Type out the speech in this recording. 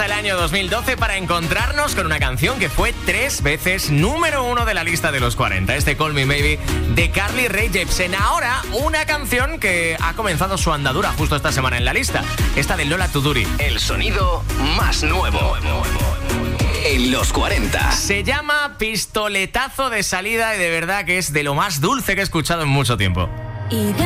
hasta el año 2012 para encontrarnos con una canción que fue 3 veces número 1 de la lista de los 40. Este Call Me Maybe de Carly Rae Jepsen. Ahora, una canción que ha comenzado su andadura justo esta semana en la lista. Esta de Lola Tuduri. El sonido más nuevo en los 40. Se llama Pistoletazo de Salida y de verdad que es de lo más dulce que he escuchado en mucho tiempo.